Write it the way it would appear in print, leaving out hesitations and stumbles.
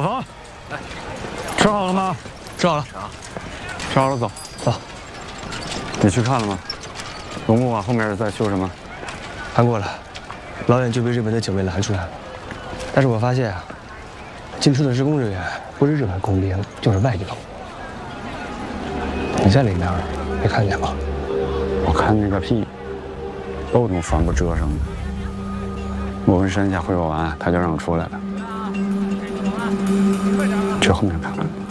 峰，吃好了吗？ 吃好了， 吃好了，走走。你去看了吗？龙木啊，后面在修什么？ 看过了，老远就被日本的警卫拦出来了。但是我发现啊，进出的施工人员不是日本工兵，就是外地劳工。你在里面没看见吗？ 我看那个屁，都从帆布遮上的。我跟山下汇报完，他就让我出来了。去后面看看。